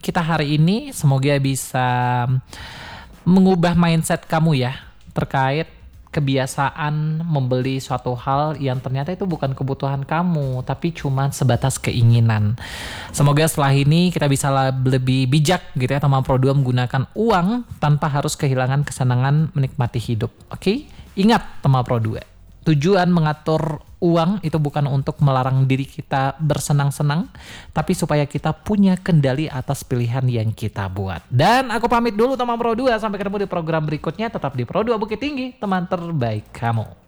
kita hari ini semoga bisa mengubah mindset kamu ya terkait kebiasaan membeli suatu hal yang ternyata itu bukan kebutuhan kamu tapi cuma sebatas keinginan. Semoga setelah ini kita bisa lebih bijak gitu ya teman Pro 2 menggunakan uang tanpa harus kehilangan kesenangan menikmati hidup. Oke? Ingat teman Pro 2, tujuan mengatur uang itu bukan untuk melarang diri kita bersenang-senang, tapi supaya kita punya kendali atas pilihan yang kita buat. Dan aku pamit dulu teman Pro 2, sampai ketemu di program berikutnya. Tetap di Pro 2 Bukit Tinggi, teman terbaik kamu.